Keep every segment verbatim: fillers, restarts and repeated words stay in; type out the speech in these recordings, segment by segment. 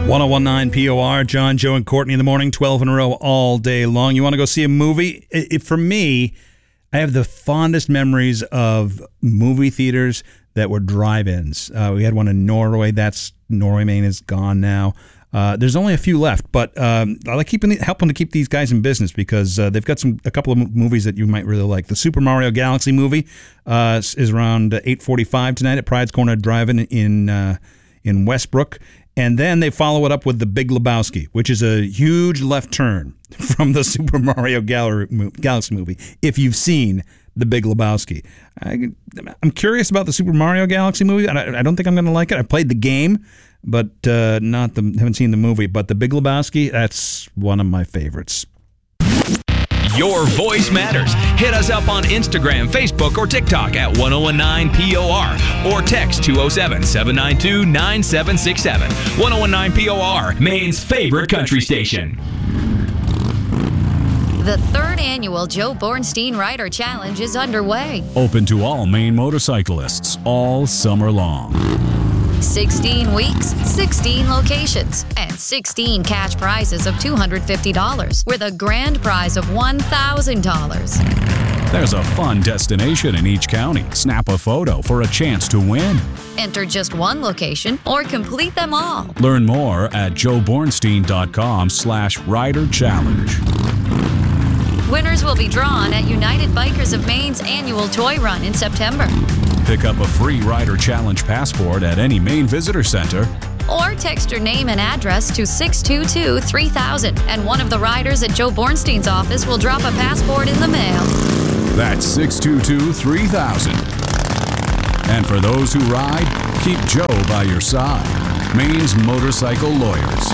ten nineteen P O R, John, Joe, and Courtney in the morning, twelve in a row all day long. You want to go see a movie? It, it, for me, I have the fondest memories of movie theaters that were drive-ins. Uh, we had one in Norway. That's Norway, Maine is gone now. Uh, there's only a few left, but um, I like keeping helping to keep these guys in business because uh, they've got some a couple of movies that you might really like. The Super Mario Galaxy movie uh, is around eight forty-five tonight at Pride's Corner Drive-In in uh, in Westbrook. And then they follow it up with The Big Lebowski, which is a huge left turn from the Super Mario Galaxy movie, if you've seen The Big Lebowski. I, I'm curious about the Super Mario Galaxy movie. I, I don't think I'm going to like it. I played the game, but uh, not the haven't seen the movie. But The Big Lebowski, that's one of my favorites. Your voice matters. Hit us up on Instagram, Facebook, or TikTok at ten nineteen P O R or text two oh seven, seven nine two, nine seven six seven. ten nineteen P O R, Maine's favorite country station. The third annual Joe Bornstein Rider Challenge is underway. Open to all Maine motorcyclists all summer long. sixteen weeks, sixteen locations, and sixteen cash prizes of two hundred fifty dollars with a grand prize of one thousand dollars. There's a fun destination in each county. Snap a photo for a chance to win. Enter just one location or complete them all. Learn more at joebornstein.com slash rider challenge. Winners will be drawn at United Bikers of Maine's annual toy run in September. Pick up a free Rider Challenge passport at any Maine Visitor Center. Or text your name and address to six two two, three thousand, and one of the riders at Joe Bornstein's office will drop a passport in the mail. That's six two two, three thousand. And for those who ride, keep Joe by your side. Maine's Motorcycle Lawyers.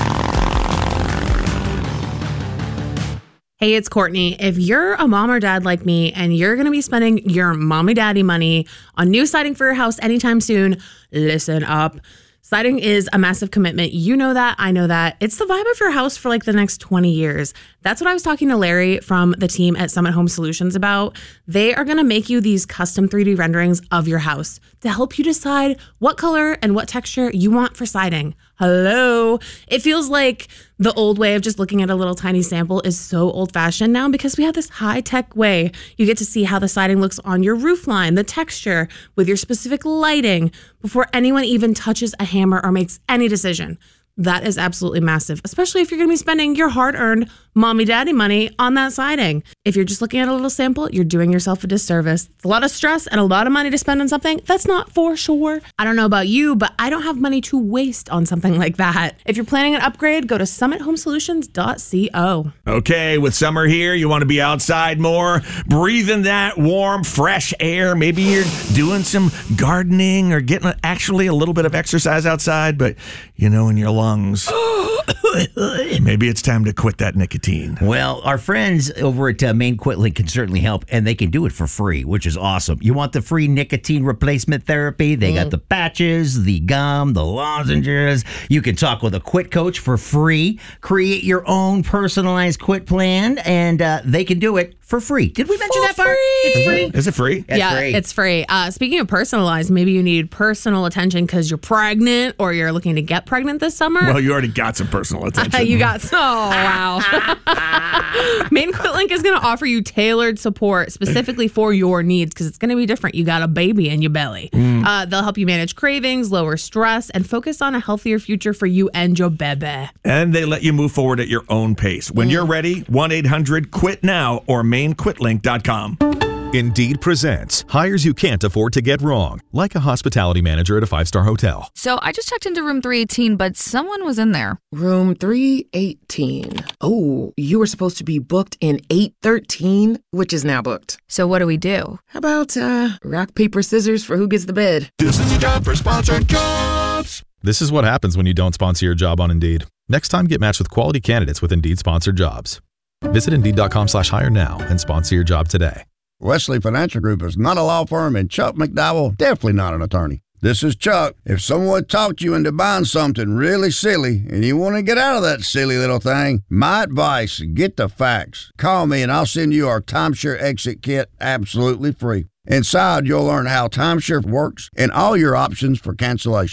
Hey, it's Courtney. If you're a mom or dad like me and you're going to be spending your mommy daddy money on new siding for your house anytime soon, listen up. Siding is a massive commitment. You know that. I know that. It's the vibe of your house for like the next twenty years. That's what I was talking to Larry from the team at Summit Home Solutions about. They are going to make you these custom three D renderings of your house to help you decide what color and what texture you want for siding. Hello. It feels like the old way of just looking at a little tiny sample is so old-fashioned now because we have this high-tech way. You get to see how the siding looks on your roof line, the texture, with your specific lighting, before anyone even touches a hammer or makes any decision. That is absolutely massive, especially if you're going to be spending your hard-earned mommy daddy money on that siding. If you're just looking at a little sample, you're doing yourself a disservice. It's a lot of stress and a lot of money to spend on something that's not for sure. I don't know about you, but I don't have money to waste on something like that. If you're planning an upgrade, go to summit home solutions dot co. Okay, with summer here, you want to be outside more, breathing that warm, fresh air. Maybe you're doing some gardening or getting actually a little bit of exercise outside, but you know, in your lungs, maybe it's time to quit that nicotine. Well, our friends over at uh, Maine Quitlink can certainly help, and they can do it for free, which is awesome. You want the free nicotine replacement therapy? They mm. got the patches, the gum, the lozenges. You can talk with a quit coach for free. Create your own personalized quit plan, and uh, they can do it for free. Did we mention for that part? Free. It's free. Is it free? It's yeah, free. it's free. Uh, speaking of personalized, maybe you need personal attention because you're pregnant or you're looking to get pregnant this summer. Well, you already got some personal attention. you got so oh, wow. Maine Quitlink is going to offer you tailored support specifically for your needs because it's going to be different. You got a baby in your belly. Mm. Uh, they'll help you manage cravings, lower stress, and focus on a healthier future for you and your baby. And they let you move forward at your own pace. When mm. you're ready, one eight hundred quit now or maine quitlink dot com. Indeed presents hires you can't afford to get wrong, like a hospitality manager at a five-star hotel. So I just checked into room three eighteen, but someone was in there. Room three eighteen. Oh, you were supposed to be booked in eight thirteen, which is now booked. So what do we do? How about uh, rock, paper, scissors for who gets the bed? This is a job for sponsored jobs. This is what happens when you don't sponsor your job on Indeed. Next time, get matched with quality candidates with Indeed sponsored jobs. Visit Indeed.com slash hire now and sponsor your job today. Wesley Financial Group is not a law firm, and Chuck McDowell definitely not an attorney. This is Chuck. If someone talked you into buying something really silly and you want to get out of that silly little thing, my advice, get the facts. Call me and I'll send you our timeshare exit kit absolutely free. Inside, you'll learn how timeshare works and all your options for cancellation.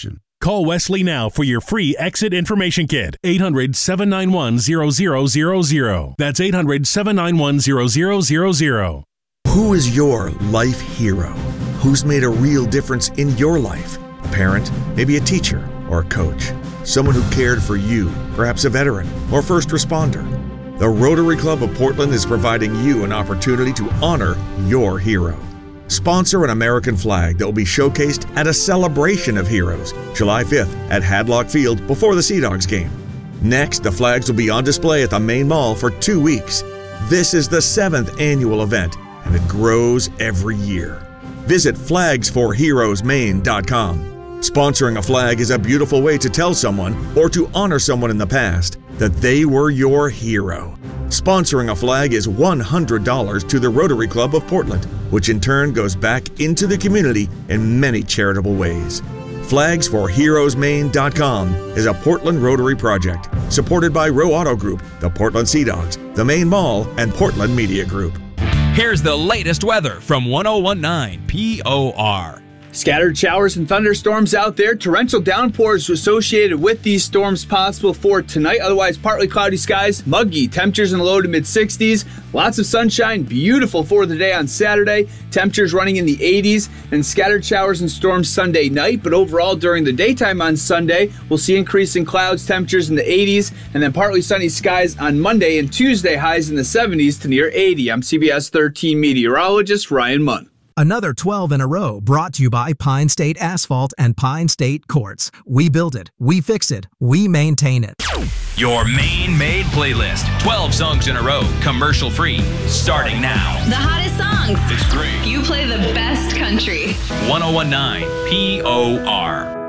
Call Wesley now for your free exit information kit. eight hundred, seven nine one, zero zero zero zero. That's eight hundred, seven nine one, zero zero zero zero. Who is your life hero? Who's made a real difference in your life? A parent, maybe a teacher, or a coach. Someone who cared for you, perhaps a veteran or first responder. The Rotary Club of Portland is providing you an opportunity to honor your hero. Sponsor an American flag that will be showcased at a celebration of heroes, July fifth at Hadlock Field before the Sea Dogs game. Next, the flags will be on display at the main mall for two weeks. This is the seventh annual event, and it grows every year. Visit flags for heroes maine dot com. Sponsoring a flag is a beautiful way to tell someone, or to honor someone in the past, that they were your hero. Sponsoring a flag is one hundred dollars to the Rotary Club of Portland, which in turn goes back into the community in many charitable ways. flags for heroes maine dot com is a Portland Rotary project supported by Row Auto Group, the Portland Sea Dogs, the Maine Mall, and Portland Media Group. Here's the latest weather from one oh one nine P O R. Scattered showers and thunderstorms out there. Torrential downpours associated with these storms possible for tonight. Otherwise, partly cloudy skies, muggy. Temperatures in the low to mid sixties. Lots of sunshine. Beautiful for the day on Saturday. Temperatures running in the eighties. And scattered showers and storms Sunday night. But overall, during the daytime on Sunday, we'll see increasing clouds, temperatures in the eighties. And then partly sunny skies on Monday and Tuesday, highs in the seventies to near eighty. I'm C B S thirteen meteorologist Ryan Munn. Another twelve in a row brought to you by Pine State Asphalt and Pine State Quartz. We build it, we fix it, we maintain it. Your Maine-made playlist. twelve songs in a row, commercial-free, starting now. The hottest songs. It's great. You play the best country. one oh one nine P O R.